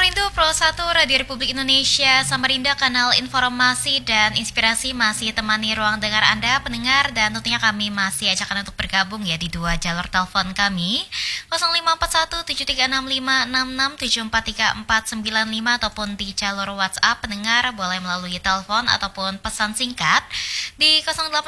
Rindu Pro 1 Radio Republik Indonesia Samarinda, kanal informasi dan inspirasi masih temani ruang dengar Anda pendengar, dan tentunya kami masih ajakan untuk bergabung ya di dua jalur telepon kami 0541736566743495 ataupun di jalur WhatsApp pendengar boleh melalui telepon ataupun pesan singkat di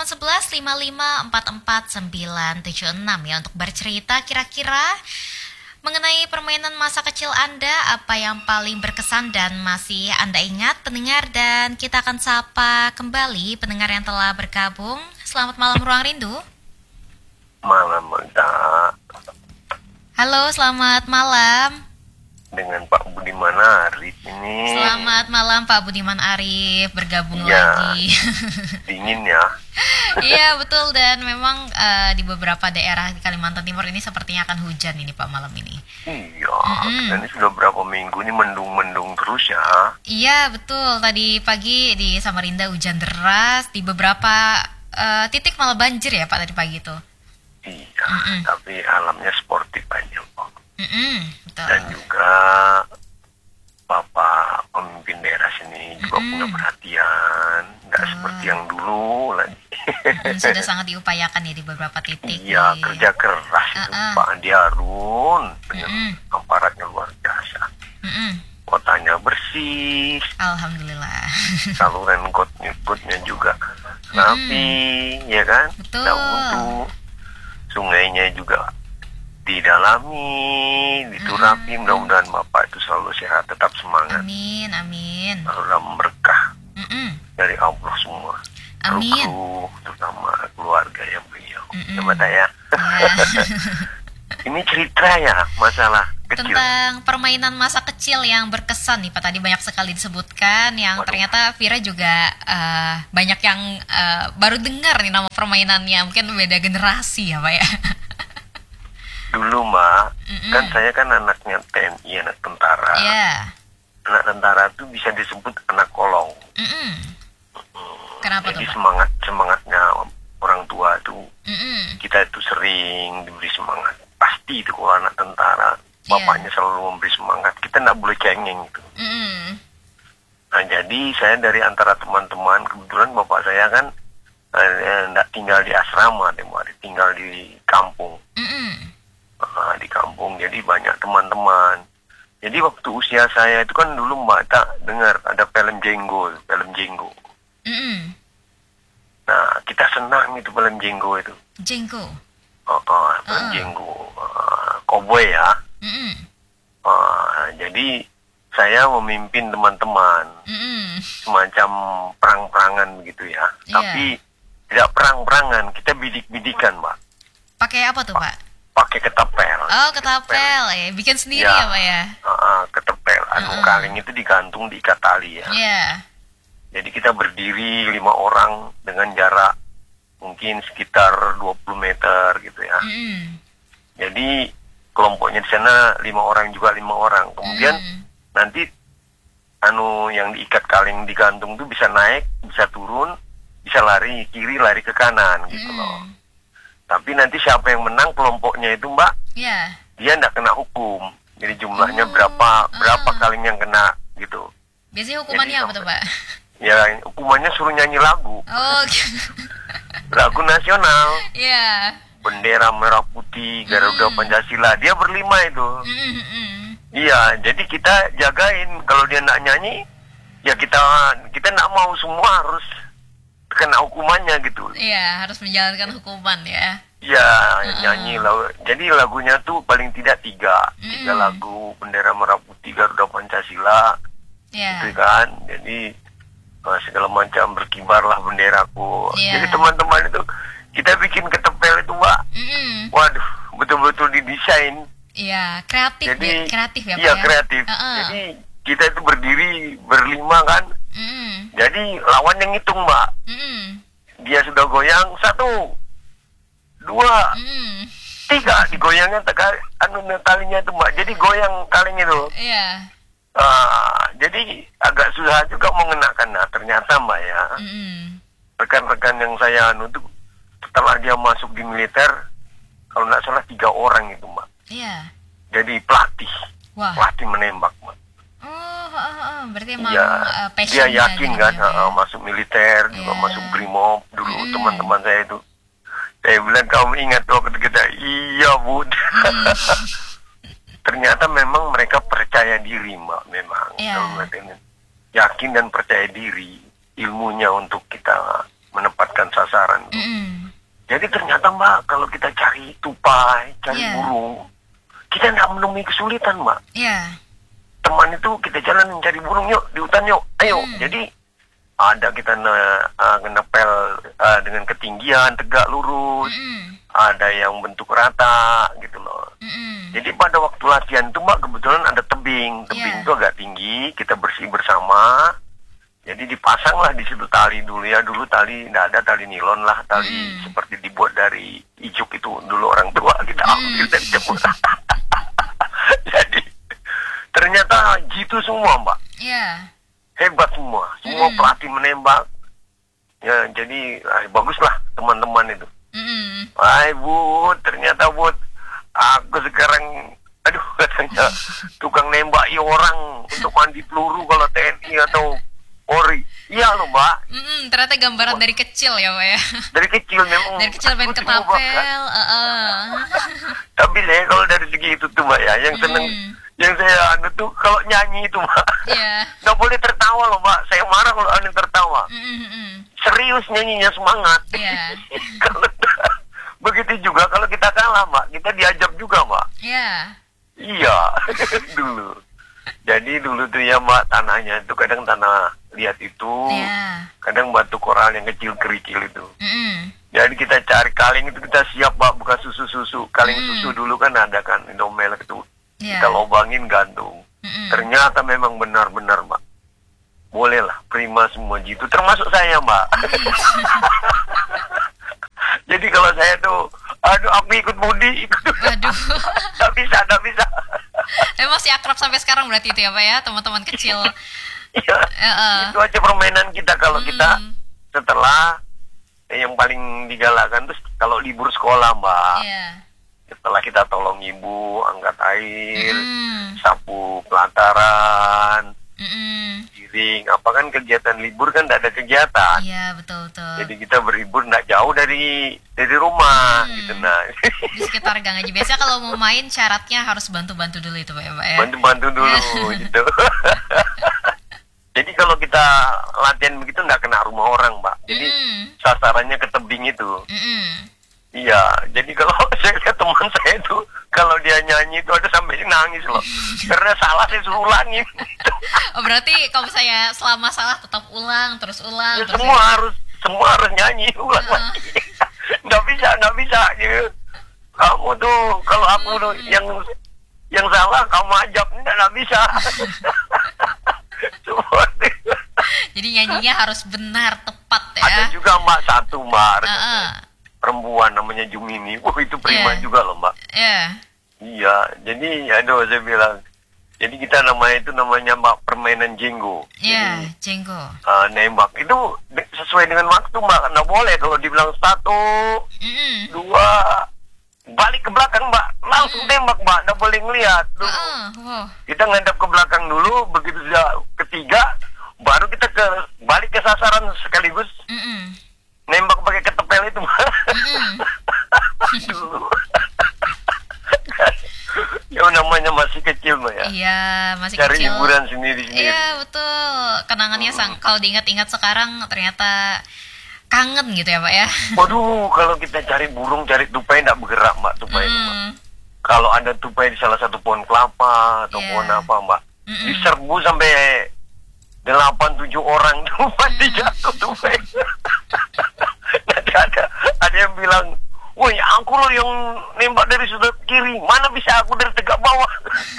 0811554496 ya untuk bercerita kira-kira mengenai permainan masa kecil Anda, apa yang paling berkesan dan masih Anda ingat pendengar. Dan kita akan sapa kembali pendengar yang telah bergabung. Selamat malam Ruang Rindu. Malam, Mbak. Halo, selamat malam. Dengan Pak Budiman Arif ini. Selamat malam Pak Budiman Arif, bergabung ya, lagi. Dingin ya. Iya betul, dan memang di beberapa daerah di Kalimantan Timur ini sepertinya akan hujan ini Pak malam ini. Iya, dan ini sudah berapa minggu ini mendung-mendung terus ya. Iya betul, tadi pagi di Samarinda hujan deras, di beberapa titik malah banjir ya Pak tadi pagi itu. Iya, tapi alamnya sportif aja Pak. Betul. Dan juga Bapak pemimpin daerah sini juga punya perhatian, nggak seperti yang dulu lagi. Sudah sangat diupayakan ya di beberapa titik. Iya, kerja keras itu Pak Andi Harun, aparatnya luar biasa. Kotanya bersih, Alhamdulillah. saluran kotnya juga rapi, ya kan? Betul. Tidak wudhu, sungainya juga didalami, diturapi. Mudah-mudahan Bapak itu selalu sehat, tetap semangat. Amin, amin. Selalu dalam berkah dari Allah semua. Amin. Kru, terutama keluarga yang beliau. Coba ya. Ini cerita ya, masalah kecil. Tentang permainan masa kecil yang berkesan nih Pak, tadi banyak sekali disebutkan yang ternyata Vira juga banyak yang baru dengar nih nama permainannya, mungkin beda generasi ya Pak ya. Dulu Mbak, kan saya kan anaknya TNI, anak tentara. Iya. Anak tentara itu bisa disebut anak kolong. Kenapa Jadi tuh Pak? semangatnya orang tua itu, kita itu sering diberi semangat. Pasti itu kalau anak tentara, bapaknya selalu memberi semangat. Kita tidak boleh cengeng itu. Nah jadi saya dari antara teman-teman, kebetulan bapak saya kan tidak tinggal di asrama, tinggal di kampung. Di kampung, jadi banyak teman-teman. Jadi waktu usia saya itu kan dulu Mbak tak dengar ada film Jenggo. Nah kita senang itu film Jenggo itu. Jenggo. Film Jenggo, Cowboy ya. Jadi saya memimpin teman-teman, semacam perang-perangan begitu ya. Tapi tidak perang-perangan, kita bidik-bidikan Mbak. Pakai apa tuh Pak? Pakai ketapel. Oh, ketapel ya, bikin sendiri ya Pak ya? Ketapel, kaling itu digantung di ikat tali ya. Iya. Jadi kita berdiri 5 orang dengan jarak mungkin sekitar 20 meter gitu ya. Jadi kelompoknya di sana 5 orang juga 5 orang. Kemudian nanti yang diikat kaling digantung itu bisa naik, bisa turun, bisa lari kiri, lari ke kanan gitu loh. Tapi nanti siapa yang menang kelompoknya itu Mbak, dia tidak kena hukum. Jadi jumlahnya berapa kaling yang kena gitu. Biasanya hukumannya apa tuh Pak? Ya hukumannya suruh nyanyi lagu. Oh, lagu nasional. Iya. Bendera merah putih, Garuda Pancasila. Dia berlima itu. Iya, jadi kita jagain. Kalau dia nak nyanyi, ya kita nak mau semua harus kena hukumannya gitu. Iya, harus menjalankan hukuman ya. Ya, nyanyi lagu. Jadi lagunya tuh paling tidak 3 lagu, Bendera Merah Putih, Garuda Pancasila, gitu kan. Jadi segala macam berkibarlah benderaku. Jadi teman-teman itu kita bikin ketapel itu Mbak. Waduh, betul-betul didesain. Iya, kreatif. Jadi, kreatif ya Pak. Iya, kreatif. Jadi kita itu berdiri berlima kan. Jadi lawan yang hitung Mbak. Dia sudah goyang 1, 2, 3, digoyangnya talinya itu Mbak. Jadi goyang kaling itu. Iya. Jadi agak susah juga mengenakan. Nah ternyata Mbak ya, rekan-rekan yang saya itu setelah dia masuk di militer, kalau nggak salah 3 orang itu Mbak. Iya. Jadi pelatih menembak Mbak. berarti emang Iya, dia passion yakin gitu kan, ya, Pak, ya? masuk militer juga, Iya. masuk Brimob dulu teman-teman saya itu. Saya bilang, kamu ingat waktu kita, iya Bud. Mm. Ternyata memang mereka percaya diri Mbak, memang. Iya. Kalau ngeliatin, yakin dan percaya diri ilmunya untuk kita menempatkan sasaran. Mm-mm. Jadi ternyata Mbak, kalau kita cari tupai, cari Iya. burung, kita tidak menemui kesulitan Mbak. Iya. Teman itu kita jalan mencari burung, yuk di hutan yuk, ayo. Jadi ada kita ngepel dengan ketinggian tegak lurus, Mm-mm. ada yang bentuk rata gitu loh. Mm-mm. Jadi pada waktu latihan itu Mbak, kebetulan ada tebing Iya. itu agak tinggi, kita bersih bersama. Jadi dipasanglah di situ tali dulu ya, dulu tali tidak ada, tali nilon lah, tali seperti dibuat dari ijuk itu dulu orang tua kita ambil dari jemput. Jadi ternyata jitu semua Mbak, Iya. hebat semua pelatih menembak. Ya jadi baguslah teman-teman itu. Mm-mm. Hai Bud, ternyata Bud, aku sekarang, aduh katanya, tukang nembaki orang untuk mandi peluru kalau TNI atau Polri. Iya loh Mbak, Mm-mm. Ternyata gambaran dari kecil ya, Pak ya. dari kecil memang. Dari kecil main aku cuma bakat. ketapel. Tapi saya kalau dari segi itu tuh Mbak ya, yang seneng, yang saya anu tuh kalau nyanyi itu Mbak, Iya. nggak boleh tertawa loh Mbak. Saya marah kalau ada yang tertawa. Mm-mm. Serius nyanyinya, semangat. Iya. Kalau begitu juga kalau kita kalah Mbak, kita diajak juga Mbak. Iya. Iya, dulu. Jadi dulu tuh ya Mbak, tanahnya itu kadang tanah liat itu, Iya. kadang batu koral yang kecil kerikil itu. Mm-mm. Jadi kita cari kaling itu, kita siap Mbak, buka susu-susu. Kaling susu dulu kan ada kan, Indomel itu. Iya. Kita lobangin gantung. Mm-mm. Ternyata memang benar-benar Mbak. Bolehlah, prima semua gitu. Termasuk saya Mbak. Jadi kalau saya tuh, aduh aku ikut Budi, ikut. Waduh. Gak bisa, gak bisa. Masih akrab sampai sekarang berarti itu ya, Pak ya, teman-teman kecil. Iya, itu aja permainan kita kalau kita setelah yang paling digalakkan tuh kalau libur sekolah Mbak. Iya. Setelah kita tolong ibu angkat air, Mm. sapu pelataran, Mm-mm. giring, apa kan kegiatan libur kan tidak ada kegiatan. Iya, betul-betul. Jadi kita berlibur nggak jauh dari rumah gitu nah. Di sekitar gang aja. Biasanya kalau mau main syaratnya harus bantu-bantu dulu itu, Pak ya, Pak ya. Bantu-bantu dulu gitu. Jadi kalau kita latihan begitu nggak kena rumah orang Mbak. Jadi sasarannya ke tebing itu. Mm-mm. Iya, jadi kalau saya lihat teman saya itu kalau dia nyanyi itu ada sampai nangis loh, karena salah saya suruh ulangin. Oh, berarti kalau misalnya selama salah tetap ulang, terus ulang, Ya, terus semua harus nyanyi ulang lagi. Nggak bisa gitu. Kamu tuh kalau aku tuh yang salah kamu ajak, nggak bisa. Semua. Jadi nyanyinya harus benar, tepat ya. Ada juga Mbak satu Mbak. Heeh. Perempuan namanya Jumini, itu prima juga loh Mbak. Iya. Iya, jadi aduh saya bilang, jadi kita namanya Mbak permainan jenggo. Iya, Jadi, jenggo. nembak itu sesuai dengan waktu Mbak, nggak boleh kalau dibilang 1, 2, balik ke belakang Mbak, langsung tembak Mbak, nggak boleh ngelihat. Wow. Kita ngadap ke belakang dulu, begitu sudah ketiga, baru kita balik ke sasaran sekaligus. Nembak pakai ketepel itu Mbak. Dulu. Ya namanya masih kecil Mbak ya. Iya, masih Cari kecil. hiburan sendiri-sendiri. Iya, betul. Kenangannya kalau diingat-ingat sekarang ternyata kangen gitu ya, Pak ya. Waduh, kalau kita cari burung, cari tupai tidak bergerak Mbak, tupai itu Mbak. Kalau ada tupai di salah satu pohon kelapa atau pohon apa Mbak, diserbu sampai 8-7 orang tuh pasti jatuh tupai. Nanti ada yang bilang, woi aku loh yang nembak dari sudut kiri, mana bisa aku dari tegak bawah.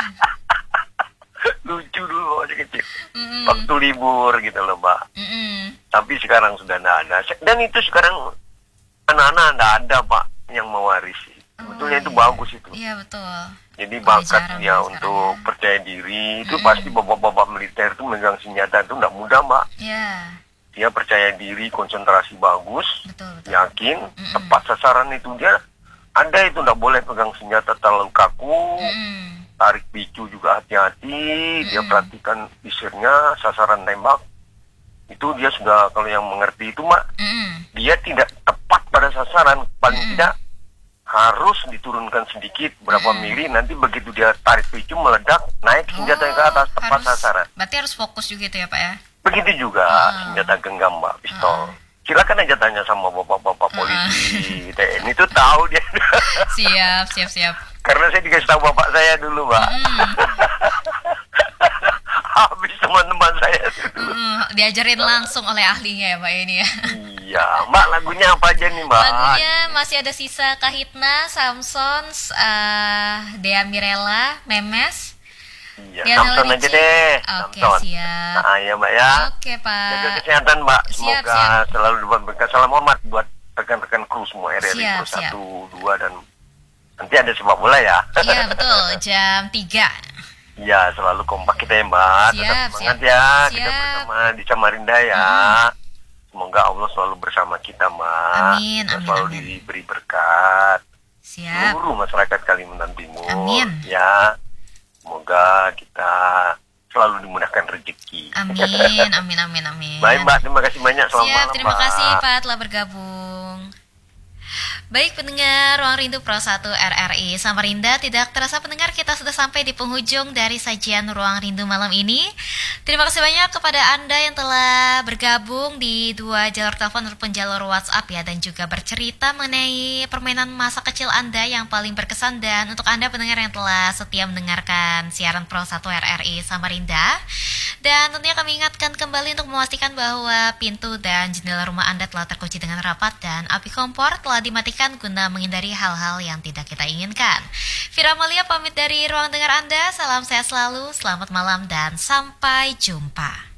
Lucu dulu masih kecil. Waktu libur gitu loh Mbak. Tapi sekarang sudah tidak ada. Dan itu sekarang anak-anak tidak ada Pak yang mewarisi. Sebetulnya itu bagus itu. Iya, betul. Jadi bakatnya untuk percaya diri itu pasti bapak-bapak militer itu megang senjata itu tidak mudah Mbak. Iya. Dia percaya diri, konsentrasi bagus, Betul. yakin, tepat sasaran itu dia ada itu tidak boleh pegang senjata terlalu kaku. tarik picu juga hati-hati, dia perhatikan visirnya, sasaran tembak. Itu dia sudah, kalau yang mengerti itu Mak, dia tidak tepat pada sasaran, paling tidak harus diturunkan sedikit berapa mili, nanti begitu dia tarik picu meledak, naik senjatanya ke atas tepat sasaran. Berarti harus fokus juga itu ya Pak ya? Begitu juga senjata genggam Mbak, pistol. Silakan aja tanya sama bapak-bapak polisi TNI itu tahu dia. Siap. Karena saya dikasih tahu bapak saya dulu Mbak. Habis teman-teman saya dulu. Diajarin langsung oleh ahlinya ya Pak ini ya. Iya, Mbak, lagunya apa aja nih Mbak? Lagunya masih ada sisa Kahitna, Samsons, Dea Mirella, Memes. Iya, Samson aja deh. Oke, Samson. siap. Nah, ya Mbak ya. Oke Pak. Jaga kesehatan Mbak. Siap, Semoga selalu diberikan berkah. Salam hormat buat rekan-rekan kru semua RRI Siap, Kru 1, 2 dan nanti ada sepak bola ya. Iya betul, jam 3. Iya, selalu kompak kita ya Mbak. Tetap semangat ya. Kita bersama di Samarinda ya. Semoga Allah selalu bersama kita Mbak. Amin, Kita amin, selalu amin. diberi berkat. Siap. Seluruh masyarakat Kalimantan Timur. Amin. Ya. Semoga kita selalu dimudahkan rezeki. Amin. Baik Mbak, terima kasih banyak. Selamat Siap, malam terima Mbak. kasih Pak telah bergabung. Baik pendengar Ruang Rindu Pro 1 RRI Samarinda, tidak terasa pendengar kita sudah sampai di penghujung dari sajian Ruang Rindu malam ini. Terima kasih banyak kepada Anda yang telah bergabung di 2 jalur telepon ataupun jalur WhatsApp ya, dan juga bercerita mengenai permainan masa kecil Anda yang paling berkesan. Dan untuk Anda pendengar yang telah setia mendengarkan siaran Pro 1 RRI Samarinda, dan tentunya kami ingatkan kembali untuk memastikan bahwa pintu dan jendela rumah Anda telah terkunci dengan rapat dan api kompor telah dimatikan guna menghindari hal-hal yang tidak kita inginkan. Fira Amalia pamit dari ruang dengar Anda. Salam sehat selalu, selamat malam dan sampai jumpa.